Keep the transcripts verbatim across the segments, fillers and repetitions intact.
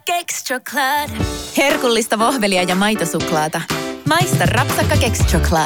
Kexchoklad. Herkullista vohvelia ja maitosuklaata. Maista rapsakka Kexchoklad.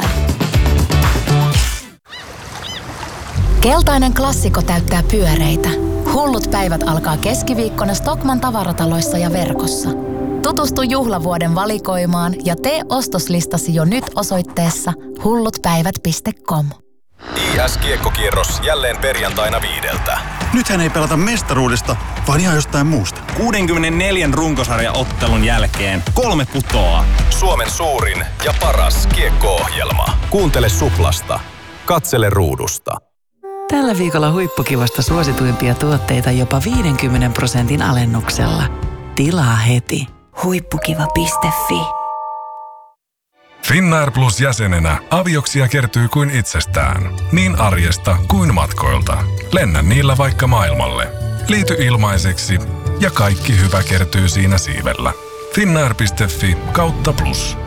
Keltainen klassikko täyttää pyöreitä. Hullut päivät alkaa keskiviikkona Stockmann tavarataloissa ja verkossa. Tutustu juhlavuoden valikoimaan ja tee ostoslistasi jo nyt osoitteessa hullutpäivät piste com. I S-kiekkokierros jälleen perjantaina viideltä. Nythän ei pelata mestaruudesta, vaan ihan jostain muusta. kuudenkymmenenneljän runkosarjaottelun jälkeen kolme putoaa. Suomen suurin ja paras kiekko-ohjelma. Kuuntele Suplasta. Katsele ruudusta. Tällä viikolla huippukivasta suosituimpia tuotteita jopa viidenkymmenen prosentin alennuksella. Tilaa heti. huippukiva piste fi. Finnair Plus jäsenenä avioksia kertyy kuin itsestään. Niin arjesta kuin matkoilta. Lennä niillä vaikka maailmalle. Liity ilmaiseksi ja kaikki hyvä kertyy siinä siivellä. Finnair piste fi kautta plus.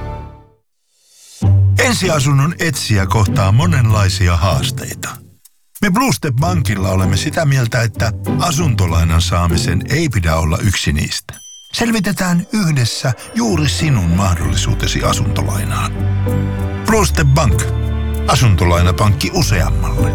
Ensiasunnon etsijä kohtaa monenlaisia haasteita. Me Blue Step Bankilla olemme sitä mieltä, että asuntolainan saamisen ei pidä olla yksi niistä. Selvitetään yhdessä juuri sinun mahdollisuutesi asuntolainaan. Blue Step Bank. Asuntolainapankki useammalle.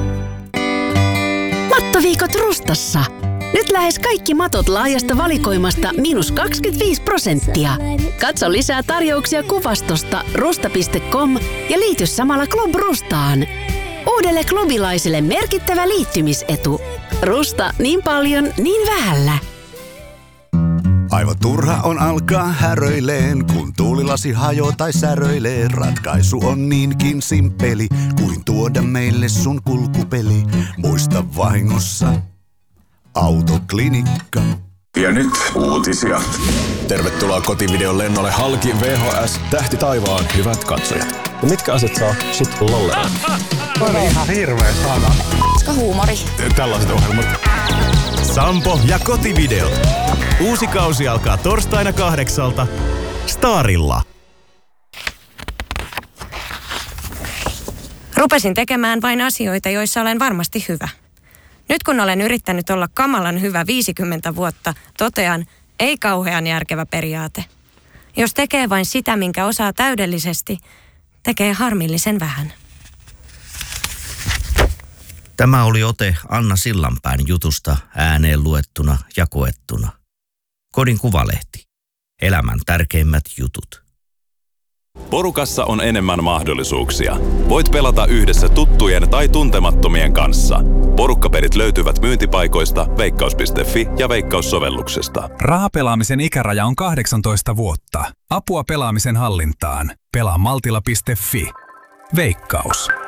Mattoviikot Rustassa. Nyt lähes kaikki matot laajasta valikoimasta miinus kaksikymmentäviisi prosenttia. Katso lisää tarjouksia kuvastosta rusta piste com ja liity samalla Club Rustaan. Uudelle klubilaiselle merkittävä liittymisetu. Rusta niin paljon, niin vähällä. Aivan turha on alkaa häröileen, kun tuulilasi hajoo tai säröilee. Ratkaisu on niinkin simppeli, kuin tuoda meille sun kulkupeli. Muista vahingossa Autoklinikka. Ja nyt uutisia. Tervetuloa kotivideon lennolle halki V H S Tähti taivaan, hyvät katsojat. Ja mitkä asiat saa sut lolleen? On ihan hirveä sana. Koska huumori. Tällaiset ohjelmat. Sampo ja kotivideot. Uusi kausi alkaa torstaina kahdeksalta Starilla. Rupesin tekemään vain asioita, joissa olen varmasti hyvä. Nyt kun olen yrittänyt olla kamalan hyvä viisikymmentä vuotta, totean, ei kauhean järkevä periaate. Jos tekee vain sitä, minkä osaa täydellisesti, tekee harmillisen vähän. Tämä oli ote Anna Sillanpään jutusta ääneen luettuna ja koettuna. Kodin Kuvalehti. Elämän tärkeimmät jutut. Porukassa on enemmän mahdollisuuksia. Voit pelata yhdessä tuttujen tai tuntemattomien kanssa. Porukkapelit löytyvät myyntipaikoista, veikkaus piste fi ja Veikkaus-sovelluksesta. Rahapelaamisen ikäraja on kahdeksantoista vuotta. Apua pelaamisen hallintaan. Pelaa maltilla piste fi. Veikkaus.